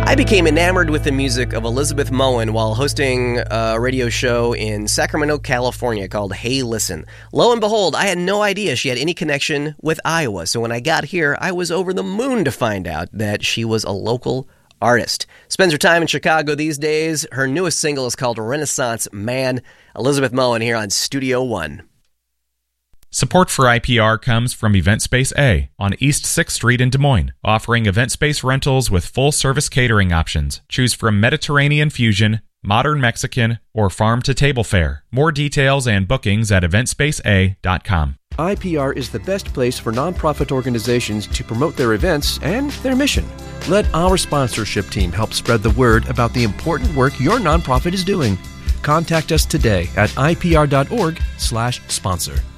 I became enamored with the music of Elizabeth Moen while hosting a radio show in Sacramento, California called Hey Listen. Lo and behold, I had no idea she had any connection with Iowa, so when I got here, I was over the moon to find out that she was a local artist. Spends her time in Chicago these days. Her newest single is called Renaissance Man. Elizabeth Moen here on Studio One. Support for IPR comes from EventSpace A on East 6th Street in Des Moines, offering event space rentals with full-service catering options. Choose from Mediterranean fusion, modern Mexican, or farm-to-table fare. More details and bookings at eventspaceA.com. IPR is the best place for nonprofit organizations to promote their events and their mission. Let our sponsorship team help spread the word about the important work your nonprofit is doing. Contact us today at ipr.org/sponsor.